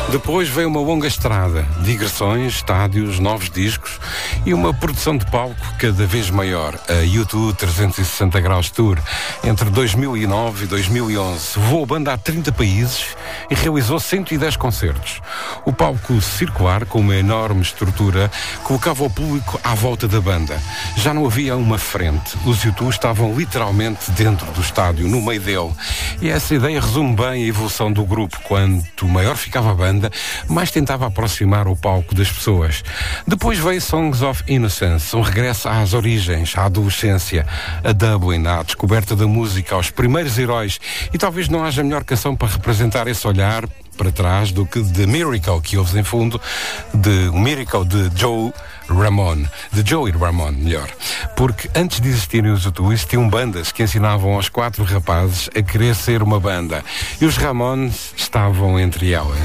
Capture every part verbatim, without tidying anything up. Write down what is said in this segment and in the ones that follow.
Depois veio uma longa estrada, digressões, estádios, novos discos e uma produção de palco cada vez maior, a U dois trezentos e sessenta Graus Tour. Entre dois mil e nove e dois mil e onze, voou a banda a trinta países e realizou cento e dez concertos. O palco circular, com uma enorme estrutura, colocava o público à volta da banda. Já não havia uma frente. Os U dois estavam literalmente dentro do estádio, no meio dele. E essa ideia resume bem a evolução do grupo. Quanto maior ficava a banda, mais tentava aproximar o palco das pessoas. Depois veio Songs of Innocence, um regresso às origens, à adolescência, a Dublin, à descoberta da música, aos primeiros heróis. E talvez não haja melhor canção para representar esse olhar para trás do que The Miracle, que ouves em fundo, de o Miracle de Joe Ramone, de Joey Ramone, melhor. Porque antes de existirem os U dois, existiam bandas que ensinavam aos quatro rapazes a querer ser uma banda. E os Ramones estavam entre elas.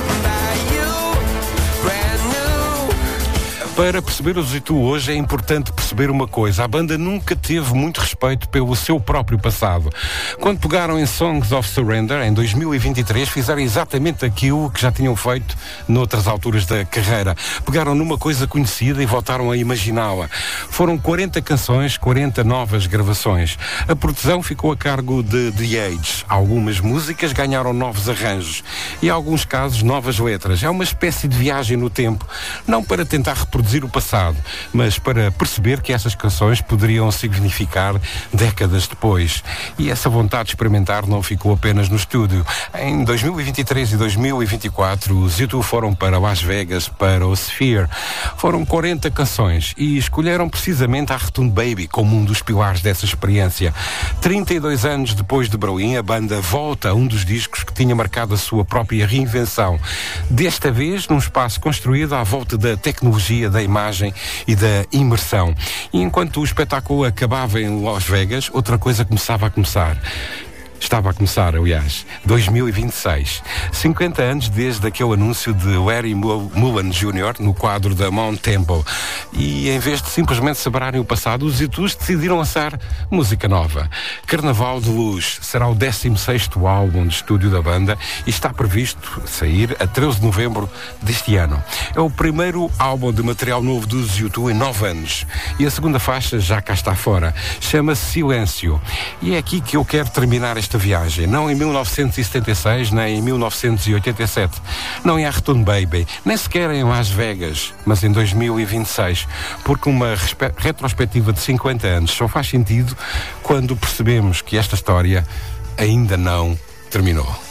Para perceber os U dois hoje é importante perceber uma coisa: a banda nunca teve muito respeito pelo seu próprio passado. Quando pegaram em Songs of Surrender, em dois mil e vinte e três, fizeram exatamente aquilo que já tinham feito noutras alturas da carreira. Pegaram numa coisa conhecida e voltaram a imaginá-la. Foram quarenta canções, quarenta novas gravações. A produção ficou a cargo de The Age. Algumas músicas ganharam novos arranjos e, em alguns casos, novas letras. É uma espécie de viagem no tempo, não para tentar reproduzir o passado, mas para perceber que essas canções poderiam significar décadas depois. E essa vontade de experimentar não ficou apenas no estúdio. Em dois mil e vinte e três e dois mil e vinte e quatro, os U dois foram para Las Vegas, para o Sphere. Foram quarenta canções e escolheram precisamente a Return Baby como um dos pilares dessa experiência. trinta e dois anos depois de Berlim, a banda volta a um dos discos que tinha marcado a sua própria reinvenção. Desta vez, num espaço construído à volta da tecnologia, da imagem e da imersão. E enquanto o espetáculo acabava em Las Vegas, outra coisa começava a começar. Estava a começar, aliás, dois mil e vinte e seis. cinquenta anos desde aquele anúncio de Larry Mullen Júnior no quadro da Mount Temple. E em vez de simplesmente celebrarem o passado, os U dois decidiram lançar música nova. Carnaval de Luz será o décimo sexto álbum de estúdio da banda e está previsto sair a treze de novembro deste ano. É o primeiro álbum de material novo dos U dois em nove anos. E a segunda faixa já cá está fora. Chama-se Silêncio. E é aqui que eu quero terminar esta viagem, não em mil novecentos e setenta e seis, nem em mil novecentos e oitenta e sete, não em Return Baby, nem sequer em Las Vegas, mas em dois mil e vinte e seis, porque uma respe- retrospectiva de cinquenta anos só faz sentido quando percebemos que esta história ainda não terminou.